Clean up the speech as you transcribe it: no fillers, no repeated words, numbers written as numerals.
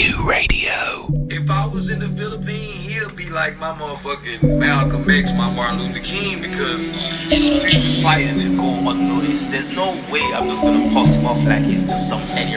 Q Radio. If I was in the Philippines, he'll be like my motherfucking Malcolm X, my Martin Luther King, because it's too fire to go unnoticed. There's no way I'm just gonna pass him off like he's just some any